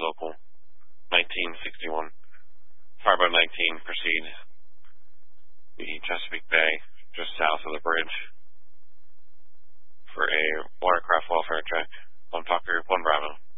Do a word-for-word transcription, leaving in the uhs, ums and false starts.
local nineteen sixty-one. Fireboat nineteen, proceed the Chesapeake Bay, just south of the bridge, for a watercraft welfare check on Top Group one Bravo.